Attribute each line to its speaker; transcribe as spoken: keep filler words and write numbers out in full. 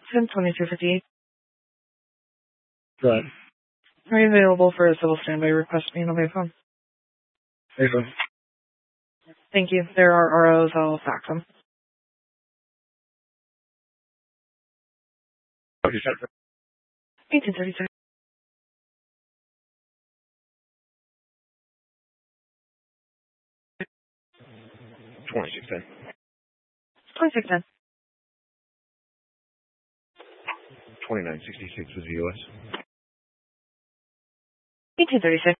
Speaker 1: ten twenty-two fifty-eight.
Speaker 2: Right.
Speaker 1: Are you available for a civil standby request being on my phone?
Speaker 2: Hey, phone.
Speaker 1: Thank you. There are R Os. I'll fax them. eighteen thirty-six.
Speaker 2: twenty-six ten.
Speaker 1: twenty-six ten.
Speaker 2: twenty-nine sixty-six was the U S.
Speaker 1: eighteen thirty-six.